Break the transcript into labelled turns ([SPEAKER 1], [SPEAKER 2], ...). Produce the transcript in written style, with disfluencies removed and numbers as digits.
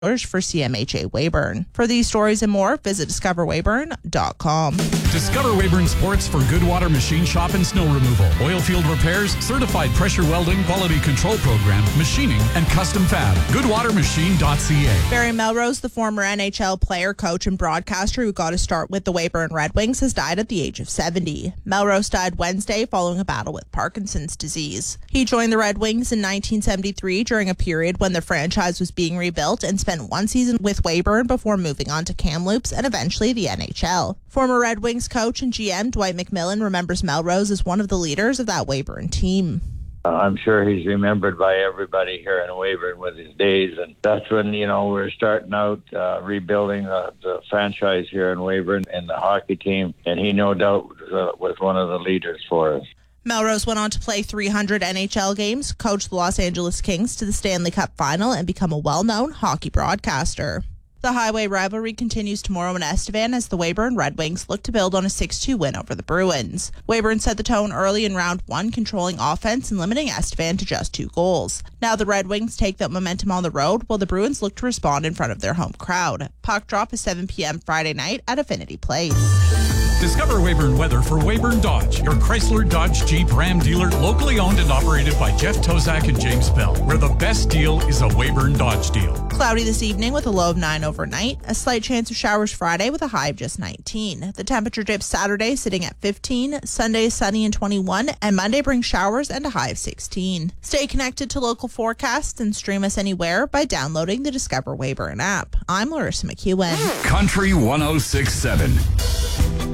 [SPEAKER 1] for CMHA Weyburn. For these stories and more, visit discoverweyburn.com.
[SPEAKER 2] Discover Weyburn Sports for Goodwater Machine Shop and Snow Removal, oil field repairs, certified pressure welding, quality control program, machining, and custom fab. GoodwaterMachine.ca.
[SPEAKER 1] Barry Melrose, the former NHL player, coach, and broadcaster who got a start with the Weyburn Red Wings, has died at the age of 70. Melrose died Wednesday following a battle with Parkinson's disease. He joined the Red Wings in 1973 during a period when the franchise was being rebuilt and spent one season with Weyburn before moving on to Kamloops and eventually the NHL. Former Red Wings coach and GM Dwight McMillan remembers Melrose as one of the leaders of that Weyburn team.
[SPEAKER 3] I'm sure he's remembered by everybody here in Weyburn with his days, and that's when, we're starting out rebuilding the franchise here in Weyburn and the hockey team, and he no doubt was one of the leaders for us.
[SPEAKER 1] Melrose went on to play 300 NHL games, coach the Los Angeles Kings to the Stanley Cup final, and become a well-known hockey broadcaster. The highway rivalry continues tomorrow in Estevan as the Weyburn Red Wings look to build on a 6-2 win over the Bruins. Weyburn set the tone early in round one, controlling offense and limiting Estevan to just 2 goals. Now the Red Wings take that momentum on the road, while the Bruins look to respond in front of their home crowd. Puck drop is 7 p.m. Friday night at Affinity Place.
[SPEAKER 2] Discover Weyburn weather for Weyburn Dodge, your Chrysler, Dodge, Jeep, Ram dealer, locally owned and operated by Jeff Tozak and James Bell, where the best deal is a Weyburn Dodge deal.
[SPEAKER 1] Cloudy this evening with a low of 9 overnight. A slight chance of showers Friday with a high of just 19. The temperature dips Saturday sitting at 15. Sunday is sunny and 21. And Monday brings showers and a high of 16. Stay connected to local forecasts and stream us anywhere by downloading the Discover Weyburn app. I'm Larissa McEwen.
[SPEAKER 2] Country 106.7.